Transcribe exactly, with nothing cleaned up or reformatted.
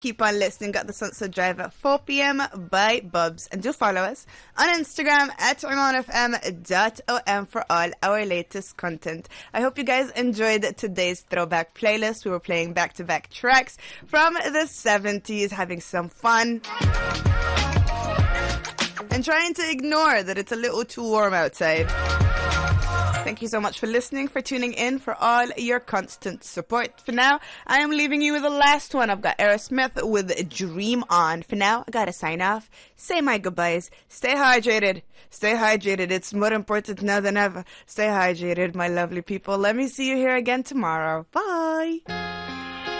Keep on listening. Got the Sunset Drive at four p.m. by Bubs. And do follow us on Instagram at oman f m dot o m for all our latest content. I hope you guys enjoyed today's throwback playlist. We were playing back-to-back tracks from the seventies, having some fun. And trying to ignore that it's a little too warm outside. Thank you so much for listening, for tuning in, for all your constant support. For now, I am leaving you with the last one. I've got Aerosmith with Dream On. For now, I gotta sign off, say my goodbyes, stay hydrated, stay hydrated. It's more important now than ever. Stay hydrated, my lovely people. Let me see you here again tomorrow. Bye!